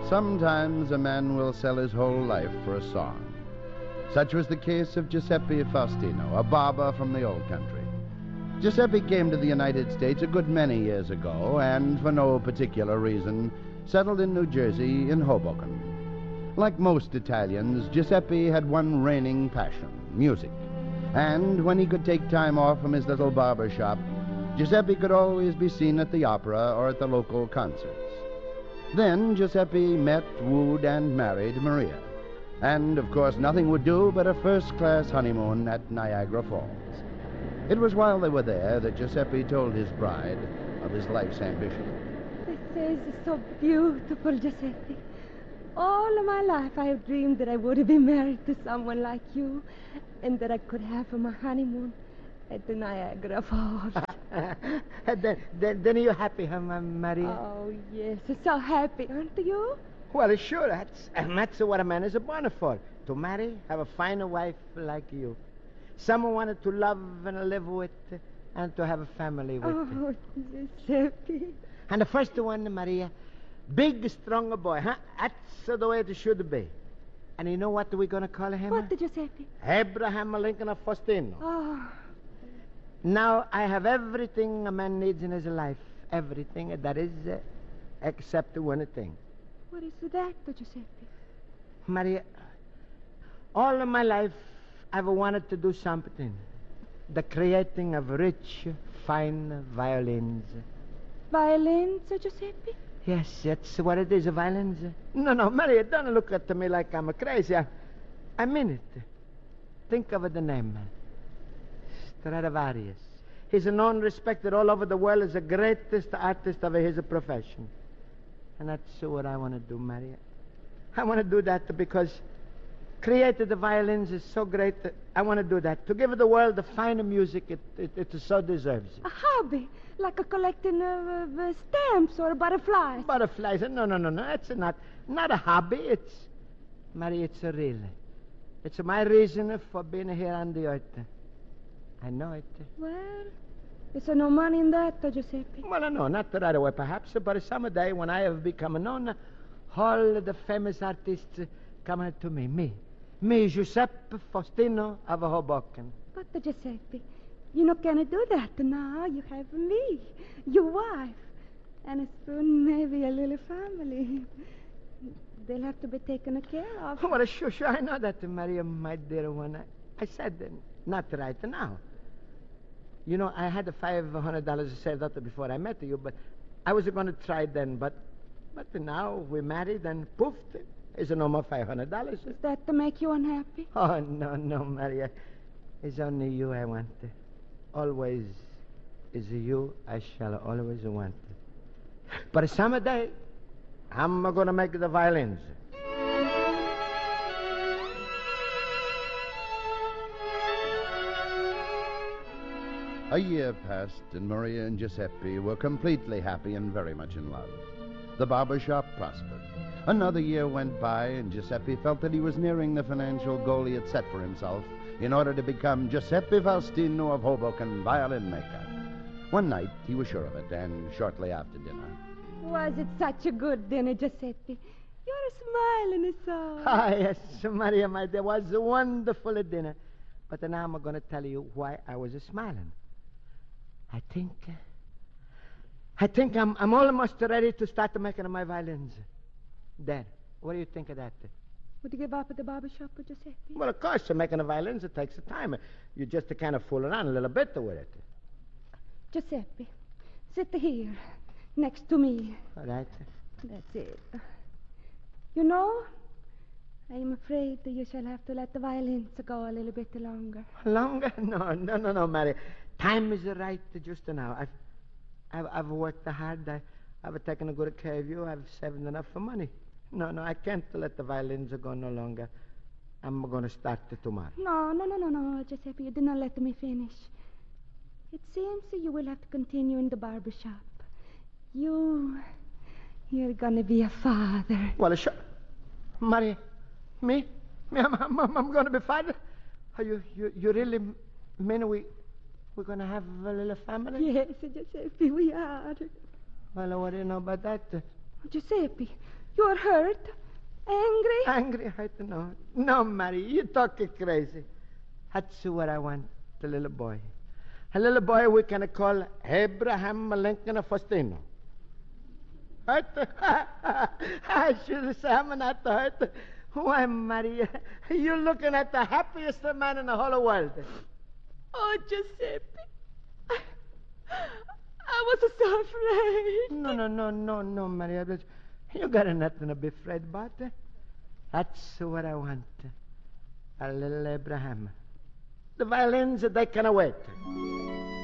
Sometimes a man will sell his whole life for a song. Such was the case of Giuseppe Faustino, a barber from the old country. Giuseppe came to the United States a good many years ago and, for no particular reason, settled in New Jersey in Hoboken. Like most Italians, Giuseppe had one reigning passion, music. And when he could take time off from his little barber shop, Giuseppe could always be seen at the opera or at the local concerts. Then Giuseppe met, wooed, and married Maria. And, of course, nothing would do but a first-class honeymoon at Niagara Falls. It was while they were there that Giuseppe told his bride of his life's ambition. This is so beautiful, Giuseppe. All of my life I have dreamed that I would have been married to someone like you and that I could have my honeymoon at the Niagara Falls. Then you're happy, huh, Maria? Oh, yes. So happy, aren't you? Well, sure. That's what a man is born for. To marry, have a fine wife like you. Someone wanted to love and live with, and to have a family with. Oh, Giuseppe. And the first one, Maria, big, strong boy, huh? That's the way it should be. And you know what we're going to call him? What, Giuseppe? Abraham Lincoln of Faustino. Oh. Now, I have everything a man needs in his life. Everything, that is, except one thing. What is that, Giuseppe? Maria, all of my life, I've wanted to do something. The creating of rich, fine violins. Violins, Giuseppe? Yes, that's what it is, violins. No, Maria, don't look at me like I'm crazy. I mean it. Think of the name. Stradivarius. He's known, respected all over the world as the greatest artist of his profession. And that's what I want to do, Maria. I want to do that because created the violins is so great that I want to do that. To give the world the fine music it so deserves. A hobby, like a collecting of stamps or butterflies. Butterflies? No. It's not a hobby. It's, Maria, it's a real. It's my reason for being here on the earth. I know it. Well, is there no money in that, Giuseppe? Well, no, not right away, perhaps, but someday when I have become known, all the famous artists come to me. Me, Giuseppe Faustino of Hoboken. But, Giuseppe, you not gonna do that now. You have me, your wife, and soon maybe a little family. They'll have to be taken care of. Well, sure, I know that, Maria, my dear one. I said, not right now. You know, I had $500 saved up before I met you, but I was going to try then. But now we're married, and poof, there's no more $500. Is that to make you unhappy? Oh, no, Maria. It's only you I want. Always is you I shall always want. But someday, I'm going to make the violins. A year passed, and Maria and Giuseppe were completely happy and very much in love. The barber shop prospered. Another year went by, and Giuseppe felt that he was nearing the financial goal he had set for himself in order to become Giuseppe Faustino of Hoboken, violin maker. One night, he was sure of it, and shortly after dinner. Was it such a good dinner, Giuseppe? You're smiling so. Ah, yes, Maria, my dear, was a wonderful dinner. But now I'm going to tell you why I was smiling. I think I'm almost ready to start making my violins. Dad, what do you think of that? Would you give up at the barber shop, Giuseppe? Well, of course, making the violins, it takes time. You just kind of fool around a little bit with it. Giuseppe, sit here, next to me. All right. That's it. You know, I'm afraid that you shall have to let the violins go a little bit longer. Longer? No, Mary. Time is right just now. I've worked hard. I've taken a good care of you. I've saved enough for money. No, I can't let the violins go no longer. I'm going to start tomorrow. No, Giuseppe, you did not let me finish. It seems that you will have to continue in the barber shop. You're going to be a father. Well, sure. Mary, me? I'm going to be father? You really mean we're going to have a little family? Yes, Giuseppe, we are. Well, what do you know about that? Giuseppe, You're hurt? Angry? Angry, hurt? No. No, Mary, you talking crazy. That's what I want, the little boy. A little boy we can call Abraham Lincoln Faustino. Hurt? I should say I'm not hurt. Why, Mary, you're looking at the happiest man in the whole world. Oh, Giuseppe. I was so afraid. No, Maria. You got nothing to be afraid about. That's what I want. A little Abraham. The violins, they can wait.